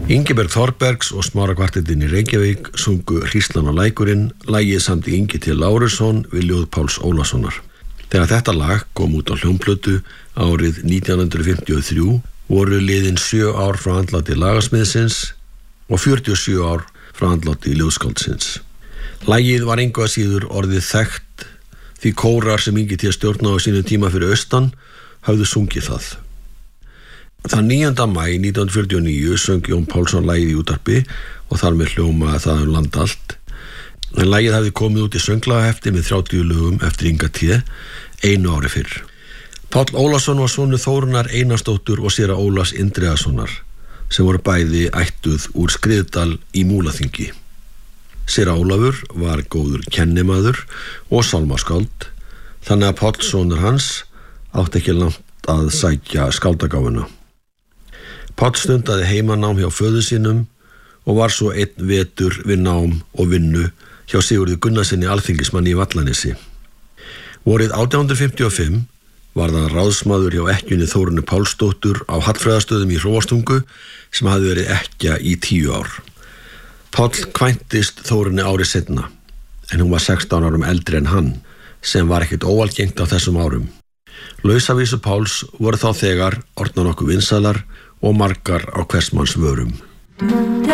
Ingiberg Þorbergs og Smára kvartettinn í Reykjavík sungu Hríslan og lækurinn, lagið samdi Ingi T. Lárusson við ljóð Páls Ólasonar. Þegar þetta lag kom út á hljómplötu árið 1953 voru liðin 7 ár frá andláti lagasmiðsins og 47 ár frá andláti ljóðskáldsins. Lagið var engu að síður orðið þekkt því kórar sem Ingi T. stjórnaði á sínum tíma fyrir austan hafðu sungið það. Þann 9. maí 1949 söng Jón Pálsson lagið í útvarpi og þar með hljómaði það land allt. En lagið hafði komið út í sönglagahefti með 30 lögum eftir Inga T. einu ári fyrr. Páll Ólason var sonur Þórunnar Einarsdóttur og séra Ólafs Indriðasonar sem voru bæði ættuð úr Skriðdal í Múlaþingi. Séra Ólafur var góður kennimaður og sálmaskáld, þannig að Páll sonur hans átti ekki langt að sækja skáldagáfuna. Páll stundaði heimanám hjá föður sínum og var svo einn vetur við nám og vinnu hjá Sigurði Gunnarsinni alþingismanni í Vallanesi. Vorið 1855 var það ráðsmaður hjá ekkjunni Þórunni Pálsdóttur á Hallfreðarstöðum í Hróarstungu sem hafði verið ekkja í 10 ár. Páll kvæntist Þórunni ári seinna, en hún var 16 árum eldri en hann, sem var ekkert óalgengt á þessum árum. Lausavísur Páls voru þá þegar orðnar nokkuð vinsælar og margar á hvers manns vörum.